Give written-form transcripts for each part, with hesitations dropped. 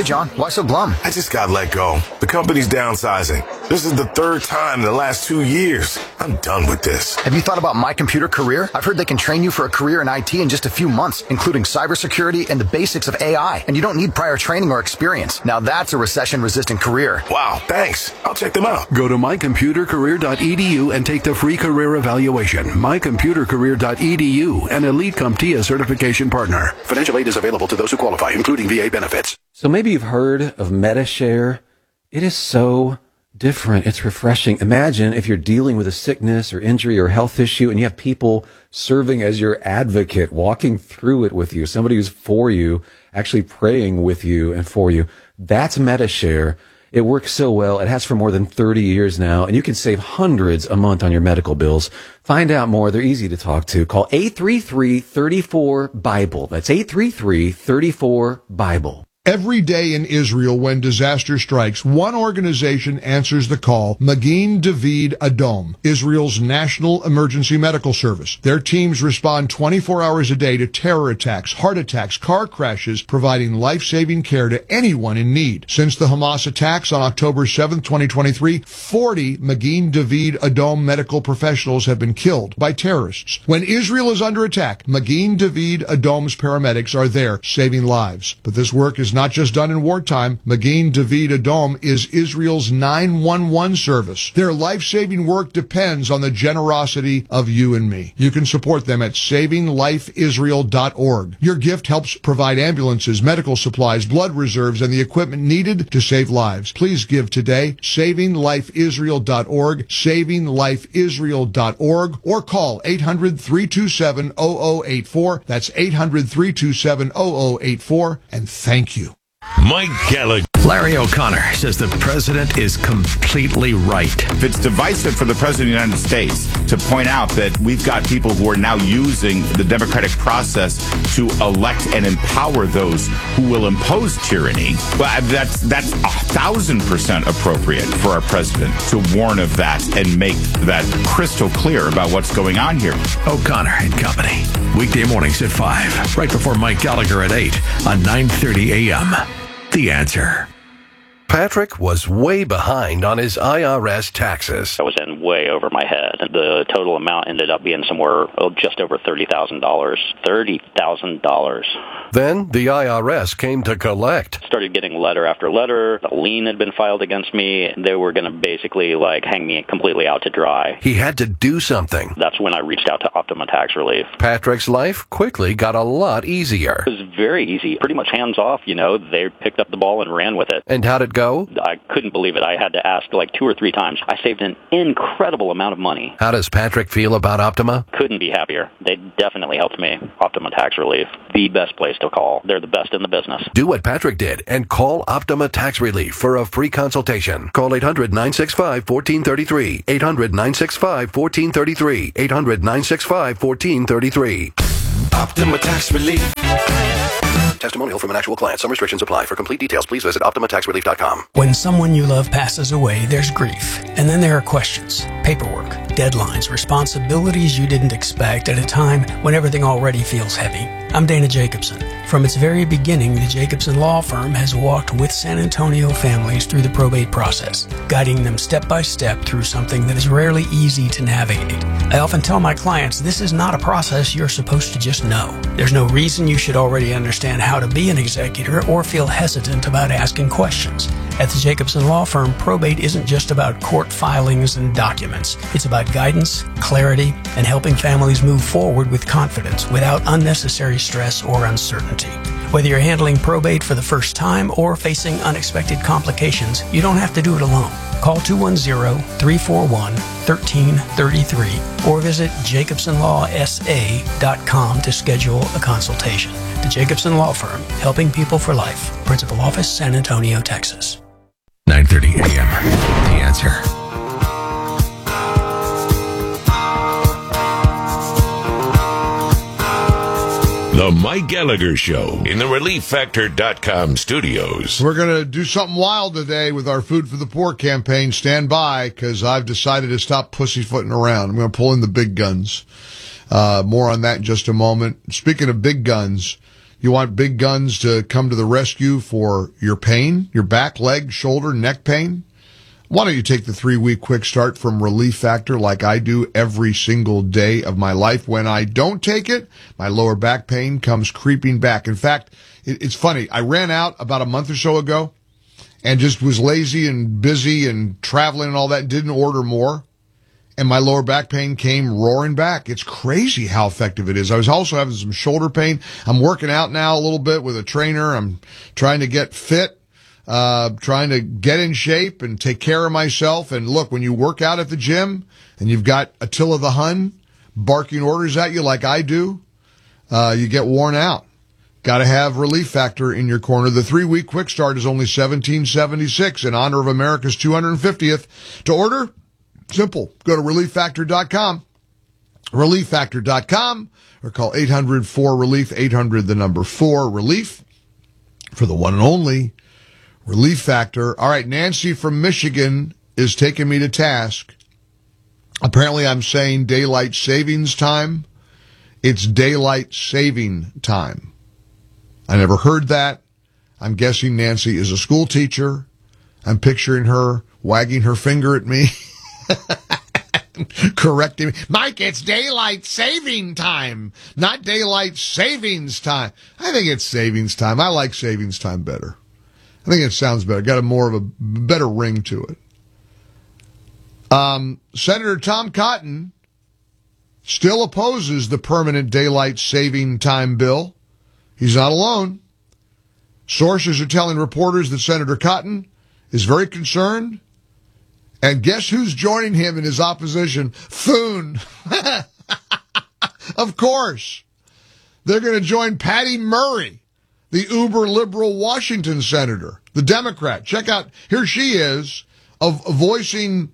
John. Why so glum? I just got let go. The company's downsizing. This is the third time in the last 2 years. I'm done with this. Have you thought about My Computer Career? I've heard they can train you for a career in IT in just a few months, including cybersecurity and the basics of AI. And you don't need prior training or experience. Now that's a recession-resistant career. Wow, thanks. I'll check them out. Go to mycomputercareer.edu and take the free career evaluation. mycomputercareer.edu, an Elite CompTIA certification partner. Financial aid is available to those who qualify, including VA benefits. So maybe you've heard of MediShare. It is so different. It's refreshing. Imagine if you're dealing with a sickness or injury or health issue and you have people serving as your advocate, walking through it with you, somebody who's for you, actually praying with you and for you. That's MediShare. It works so well. It has for more than 30 years now, and you can save hundreds a month on your medical bills. Find out more. They're easy to talk to. Call 833-34-BIBLE. That's 833-34-BIBLE. Every day in Israel, when disaster strikes, one organization answers the call, Magen David Adom, Israel's national emergency medical service. Their teams respond 24 hours a day to terror attacks, heart attacks, car crashes, providing life-saving care to anyone in need. Since the Hamas attacks on October 7, 2023, 40 Magen David Adom medical professionals have been killed by terrorists. When Israel is under attack, Magen David Adom's paramedics are there, saving lives. But this work is not just done in wartime. Magen David Adom is Israel's 911 service. Their life-saving work depends on the generosity of you and me. You can support them at savinglifeisrael.org. Your gift helps provide ambulances, medical supplies, blood reserves, and the equipment needed to save lives. Please give today, savinglifeisrael.org, savinglifeisrael.org, or call 800-327-0084. That's 800-327-0084, and thank you. Mike Gallagher. Larry O'Connor says the president is completely right. It's divisive for the president of the United States to point out that we've got people who are now using the democratic process to elect and empower those who will impose tyranny. Well, that's 1,000% appropriate for our president to warn of that and make that crystal clear about what's going on here. O'Connor and Company. Weekday mornings at 5, right before Mike Gallagher at 8 on 9:30 a.m. The Answer. Patrick was way behind on his IRS taxes. I was in way over my head. The total amount ended up being somewhere just over $30,000. $30,000. Then the IRS came to collect. Started getting letter after letter. A lien had been filed against me. They were going to basically hang me completely out to dry. He had to do something. That's when I reached out to Optima Tax Relief. Patrick's life quickly got a lot easier. It was very easy. Pretty much hands off, They picked up the ball and ran with it. And how'd it go? I couldn't believe it. I had to ask 2 or 3 times. I saved an incredible amount of money. How does Patrick feel about Optima? Couldn't be happier. They definitely helped me. Optima Tax Relief. The best place to call. They're the best in the business. Do what Patrick did and call Optima Tax Relief for a free consultation. Call 800-965-1433. 800-965-1433. 800-965-1433. Optima Tax Relief. Testimonial from an actual client. Some restrictions apply. For complete details, please visit OptimaTaxRelief.com. When someone you love passes away, there's grief. And then there are questions, paperwork, deadlines, responsibilities you didn't expect at a time when everything already feels heavy. I'm Dana Jacobson. From its very beginning, the Jacobson Law Firm has walked with San Antonio families through the probate process, guiding them step by step through something that is rarely easy to navigate. I often tell my clients this is not a process you're supposed to just know. There's no reason you should already understand how to be an executor or feel hesitant about asking questions. At the Jacobson Law Firm, probate isn't just about court filings and documents. It's about guidance, clarity, and helping families move forward with confidence without unnecessary stress or uncertainty. Whether you're handling probate for the first time or facing unexpected complications, you don't have to do it alone. Call 210-341-1333 or visit jacobsonlawsa.com to schedule a consultation. The Jacobson Law Firm, helping people for life. Principal Office, San Antonio, Texas. 9:30 a.m. The Answer. The Mike Gallagher Show in the ReliefFactor.com studios. We're going to do something wild today with our Food for the Poor campaign. Stand by, because I've decided to stop pussyfooting around. I'm going to pull in the big guns. More on that in just a moment. Speaking of big guns, You want big guns to come to the rescue for your pain, your back, leg, shoulder, neck pain? Why don't you take the 3-week quick start from Relief Factor like I do every single day of my life? When I don't take it, my lower back pain comes creeping back. In fact, it's funny. I ran out about a month or so ago and just was lazy and busy and traveling and all that, didn't order more. And my lower back pain came roaring back. It's crazy how effective it is. I was also having some shoulder pain. I'm working out now a little bit with a trainer. I'm trying to get fit, trying to get in shape and take care of myself. And look, when you work out at the gym and you've got Attila the Hun barking orders at you like I do, you get worn out. Got to have Relief Factor in your corner. The 3-week quick start is only $17.76 in honor of America's 250th. To order, simple. Go to ReliefFactor.com, ReliefFactor.com, or call 800-4RELIEF, 800-4RELIEF, for the one and only Relief Factor. All right, Nancy from Michigan is taking me to task. Apparently I'm saying daylight savings time. It's daylight saving time. I never heard that. I'm guessing Nancy is a school teacher. I'm picturing her wagging her finger at me. Correcting me. Mike, it's daylight saving time, not daylight savings time. I think it's savings time. I like savings time better. I think it sounds better. Got a more of a better ring to it. Senator Tom Cotton still opposes the permanent daylight saving time bill. He's not alone. Sources are telling reporters that Senator Cotton is very concerned. And guess who's joining him in his opposition? Thune. Of course. They're going to join Patty Murray, the uber-liberal Washington senator, the Democrat. Check out, here she is, of voicing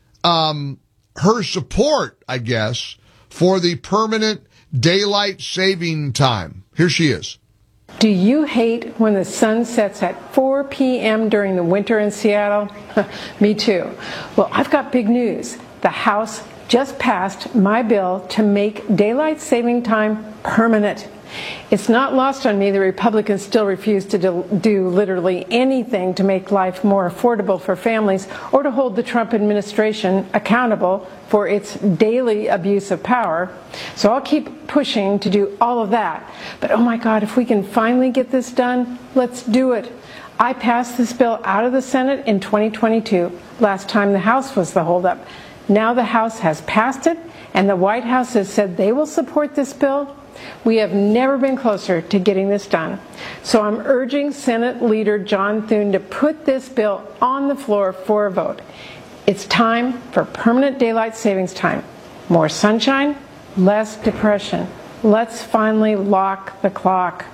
her support, I guess, for the permanent daylight saving time. Here she is. Do you hate when the sun sets at 4 p.m. during the winter in Seattle? Me too. Well, I've got big news. The House just passed my bill to make daylight saving time permanent. It's not lost on me the Republicans still refuse to do literally anything to make life more affordable for families or to hold the Trump administration accountable for its daily abuse of power. So I'll keep pushing to do all of that. But oh my God, if we can finally get this done, let's do it. I passed this bill out of the Senate in 2022. Last time the House was the holdup. Now the House has passed it, and the White House has said they will support this bill. We have never been closer to getting this done. So I'm urging Senate Leader John Thune to put this bill on the floor for a vote. It's time for permanent daylight savings time. More sunshine, less depression. Let's finally lock the clock.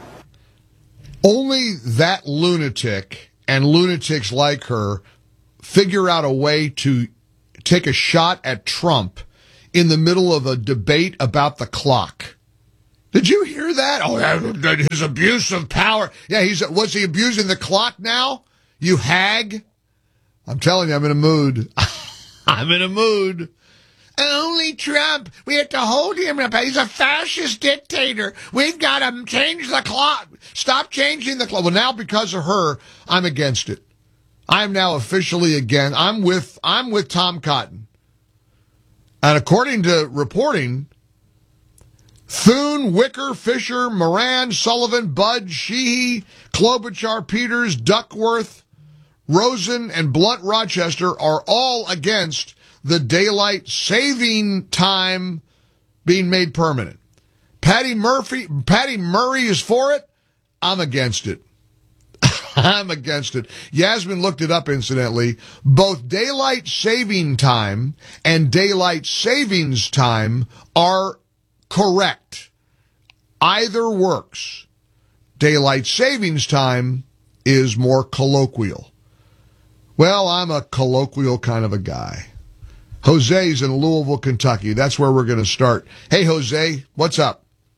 Only that lunatic and lunatics like her figure out a way to take a shot at Trump in the middle of a debate about the clock. Did you hear that? Oh, his abuse of power. Yeah, was he abusing the clock now? You hag. I'm telling you, I'm in a mood. I'm in a mood. Only Trump. We have to hold him up. He's a fascist dictator. We've got to change the clock. Stop changing the clock. Well, now because of her, I'm against it. I'm now officially against. I'm with Tom Cotton. And according to reporting, Thune, Wicker, Fisher, Moran, Sullivan, Budd, Sheehy, Klobuchar, Peters, Duckworth, Rosen, and Blunt Rochester are all against the daylight saving time being made permanent. Patty Murray is for it. I'm against it. I'm against it. Yasmin looked it up, incidentally. Both daylight saving time and daylight savings time are correct. Either works. Daylight savings time is more colloquial. Well, I'm a colloquial kind of a guy. Jose's in Louisville, Kentucky. That's where we're going to start. Hey, Jose, what's up?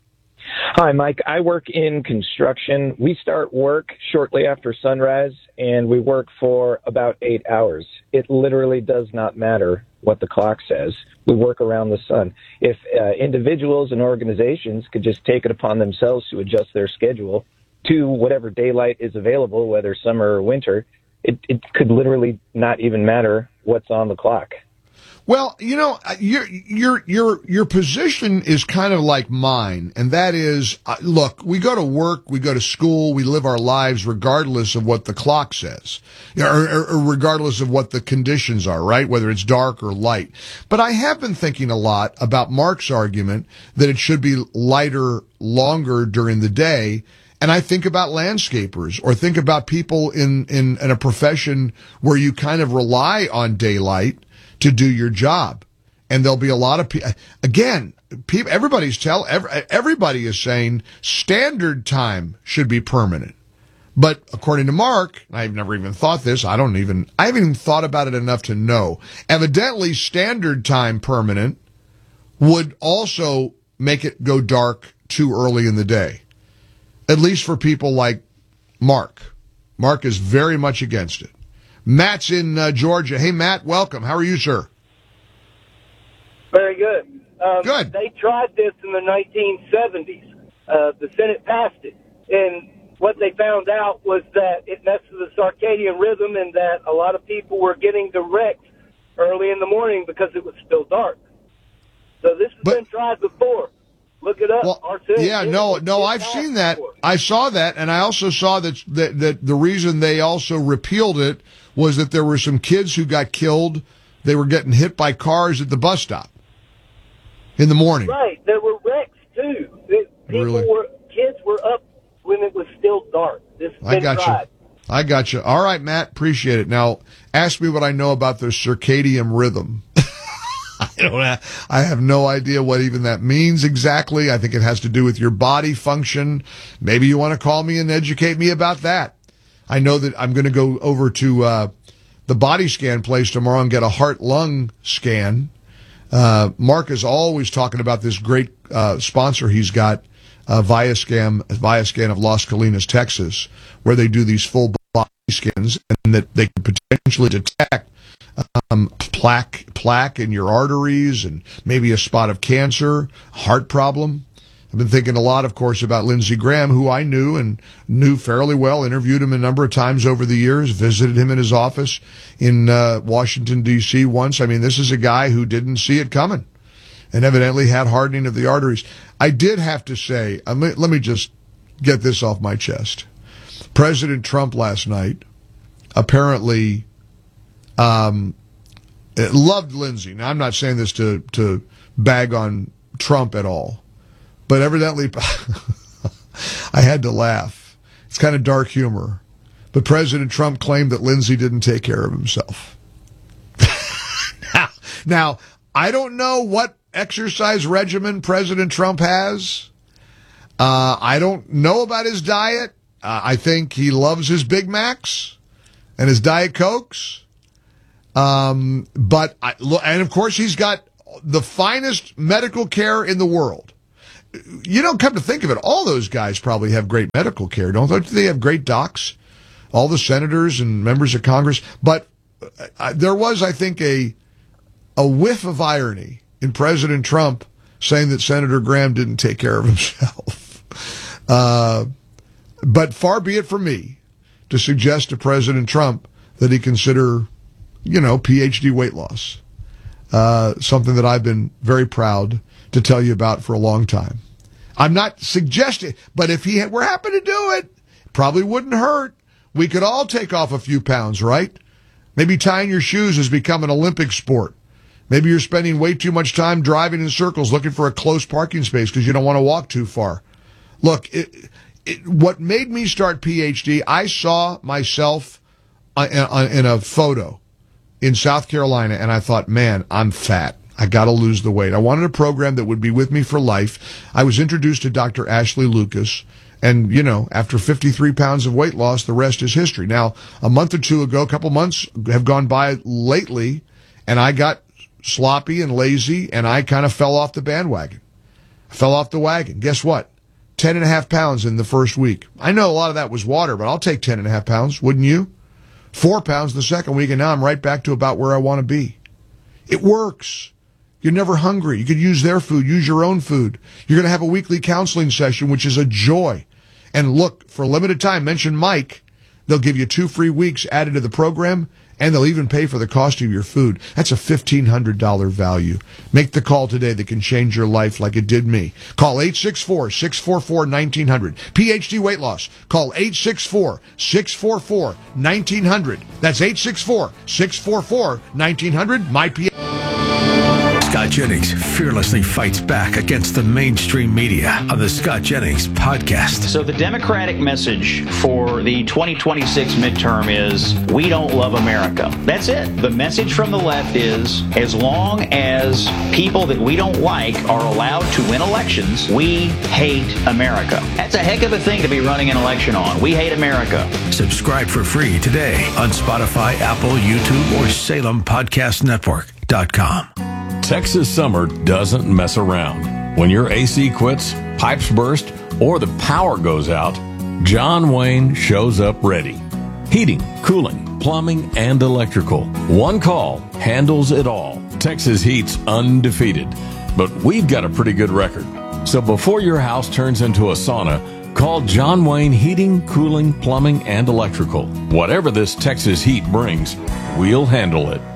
Hi, Mike. I work in construction. We start work shortly after sunrise, and we work for about 8 hours. It literally does not matter what the clock says. We work around the sun. If individuals and organizations could just take it upon themselves to adjust their schedule to whatever daylight is available, whether summer or winter, it could literally not even matter what's on the clock. Well, you know, your position is kind of like mine, and that is, look, we go to work, we go to school, we live our lives regardless of what the clock says, or regardless of what the conditions are, right? Whether it's dark or light. But I have been thinking a lot about Mark's argument that it should be lighter longer during the day. And I think about landscapers, or think about people in a profession where you kind of rely on daylight to do your job. And there'll be a lot of people, again, everybody is saying standard time should be permanent. But according to Mark, I've never even thought this, I haven't even thought about it enough to know. Evidently, standard time permanent would also make it go dark too early in the day. At least for people like Mark. Mark is very much against it. Matt's in Georgia. Hey, Matt, welcome. How are you, sir? Very good. Good. They tried this in the 1970s. The Senate passed it. And what they found out was that it messed with the circadian rhythm, and that a lot of people were getting direct early in the morning because it was still dark. So this has been tried before. Look it up. Well, yeah, no, I've seen that. I saw that, and I also saw that the reason they also repealed it was that there were some kids who got killed. They were getting hit by cars at the bus stop in the morning. Right. There were wrecks, too. Kids were up when it was still dark. This has been tried. I got you. All right, Matt, appreciate it. Now, ask me what I know about the circadian rhythm. I have no idea what even that means exactly. I think it has to do with your body function. Maybe you want to call me and educate me about that. I know that I'm going to go over to the body scan place tomorrow and get a heart-lung scan. Mark is always talking about this great sponsor he's got, Viascan of Las Colinas, Texas, where they do these full body scans and that they can potentially detect plaque in your arteries and maybe a spot of cancer, heart problem. I've been thinking a lot, of course, about Lindsey Graham, who I knew fairly well, interviewed him a number of times over the years, visited him in his office in Washington, D.C. once. I mean, this is a guy who didn't see it coming and evidently had hardening of the arteries. I did have to say, let me just get this off my chest. President Trump last night apparently loved Lindsey. Now, I'm not saying this to bag on Trump at all, but evidently I had to laugh. It's kind of dark humor. But President Trump claimed that Lindsey didn't take care of himself. Now, I don't know what exercise regimen President Trump has. I don't know about his diet. I think he loves his Big Macs and his Diet Cokes. And of course, he's got the finest medical care in the world. You don't come to think of it, all those guys probably have great medical care, don't they? Have great docs, all the senators and members of Congress. But there was, I think, a whiff of irony in President Trump saying that Senator Graham didn't take care of himself. But far be it from me to suggest to President Trump that he consider, PhD weight loss, something that I've been very proud to tell you about for a long time. I'm not suggesting, but if he were happy to do it, probably wouldn't hurt. We could all take off a few pounds, right? Maybe tying your shoes has become an Olympic sport. Maybe you're spending way too much time driving in circles looking for a close parking space because you don't want to walk too far. Look, what made me start PhD, I saw myself in a photo in South Carolina, and I thought, man, I'm fat. I got to lose the weight. I wanted a program that would be with me for life. I was introduced to Dr. Ashley Lucas, and, after 53 pounds of weight loss, the rest is history. Now, a month or two ago, a couple months have gone by lately, and I got sloppy and lazy, and I kind of fell off the bandwagon. I fell off the wagon. Guess what? 10.5 pounds in the first week. I know a lot of that was water, but I'll take 10.5 pounds, wouldn't you? 4 pounds the second week, and now I'm right back to about where I want to be. It works. You're never hungry. You could use their food, use your own food. You're going to have a weekly counseling session, which is a joy. And look, for a limited time, mention Mike. They'll give you 2 free weeks added to the program, and they'll even pay for the cost of your food. That's a $1,500 value. Make the call today that can change your life like it did me. Call 864-644-1900. PhD Weight Loss. Call 864-644-1900. That's 864-644-1900. My PhD. Scott Jennings fearlessly fights back against the mainstream media on the Scott Jennings podcast. So the Democratic message for the 2026 midterm is, we don't love America. That's it. The message from the left is, as long as people that we don't like are allowed to win elections, we hate America. That's a heck of a thing to be running an election on. We hate America. Subscribe for free today on Spotify, Apple, YouTube, or SalemPodcastNetwork.com. Texas summer doesn't mess around. When your AC quits, pipes burst, or the power goes out, John Wayne shows up ready. Heating, cooling, plumbing, and electrical. One call handles it all. Texas Heat's undefeated, but we've got a pretty good record. So before your house turns into a sauna, call John Wayne Heating, Cooling, Plumbing, and Electrical. Whatever this Texas heat brings, we'll handle it.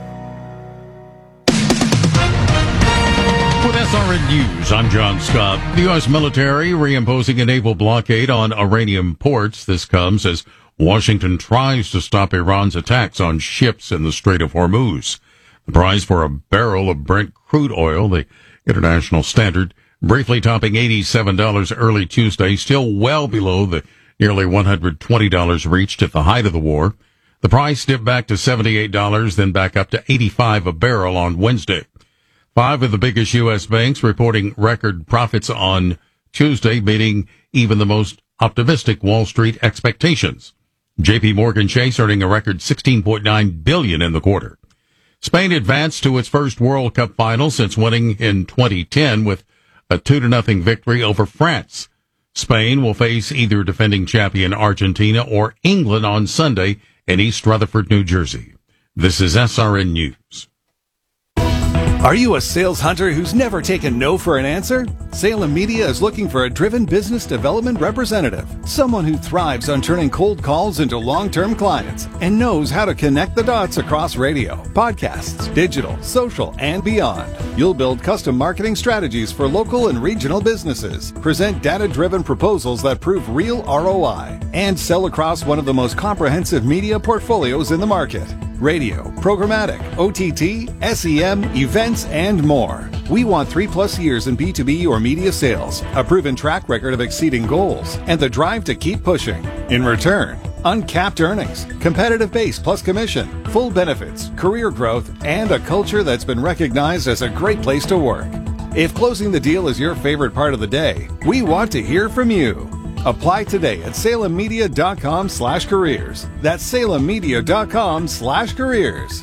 With SRN News, I'm John Scott. The U.S. military reimposing a naval blockade on Iranian ports. This comes as Washington tries to stop Iran's attacks on ships in the Strait of Hormuz. The price for a barrel of Brent crude oil, the international standard, briefly topping $87 early Tuesday, still well below the nearly $120 reached at the height of the war. The price dipped back to $78, then back up to $85 a barrel on Wednesday. 5 of the biggest U.S. banks reporting record profits on Tuesday, beating even the most optimistic Wall Street expectations. J.P. Morgan Chase earning a record $16.9 billion in the quarter. Spain advanced to its first World Cup final since winning in 2010 with a 2-0 victory over France. Spain will face either defending champion Argentina or England on Sunday in East Rutherford, New Jersey. This is SRN News. Are you a sales hunter who's never taken no for an answer? Salem Media is looking for a driven business development representative, someone who thrives on turning cold calls into long-term clients and knows how to connect the dots across radio, podcasts, digital, social, and beyond. You'll build custom marketing strategies for local and regional businesses, present data-driven proposals that prove real ROI, and sell across one of the most comprehensive media portfolios in the market. Radio, programmatic, OTT, SEM, events, and more. We want 3+ years in B2B or media sales, a proven track record of exceeding goals, and the drive to keep pushing. In return, uncapped earnings, competitive base plus commission, full benefits, career growth, and a culture that's been recognized as a great place to work. If closing the deal is your favorite part of the day, we want to hear from you. Apply today at salemmedia.com/careers. That's salemmedia.com/careers.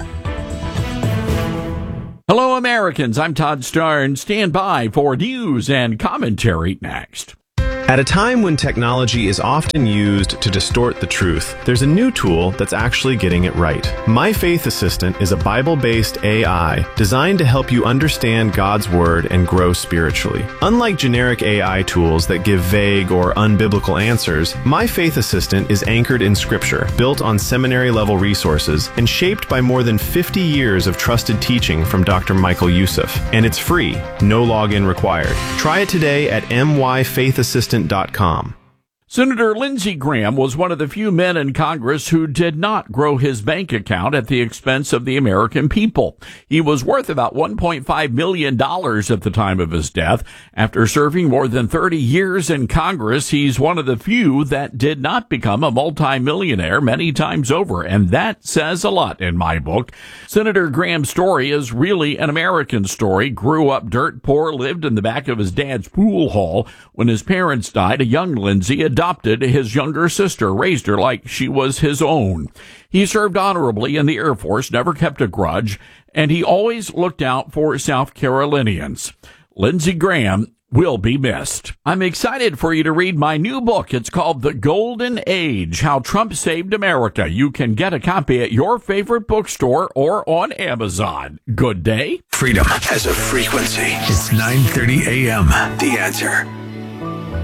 Hello, Americans. I'm Todd Starn. Stand by for news and commentary next. At a time when technology is often used to distort the truth, there's a new tool that's actually getting it right. My Faith Assistant is a Bible-based AI designed to help you understand God's Word and grow spiritually. Unlike generic AI tools that give vague or unbiblical answers, My Faith Assistant is anchored in Scripture, built on seminary-level resources, and shaped by more than 50 years of trusted teaching from Dr. Michael Youssef. And it's free, no login required. Try it today at myfaithassistant.com. Senator Lindsey Graham was one of the few men in Congress who did not grow his bank account at the expense of the American people. He was worth about $1.5 million at the time of his death. After serving more than 30 years in Congress, he's one of the few that did not become a multimillionaire many times over, and that says a lot in my book. Senator Graham's story is really an American story. Grew up dirt poor, lived in the back of his dad's pool hall. When his parents died, a young Lindsey adopted his younger sister, raised her like she was his own. He served honorably in the Air Force, never kept a grudge, and he always looked out for South Carolinians. Lindsey Graham will be missed. I'm excited for you to read my new book. It's called The Golden Age, How Trump Saved America. You can get a copy at your favorite bookstore or on Amazon. Good day. Freedom has a frequency. It's 9:30 a.m. The Answer.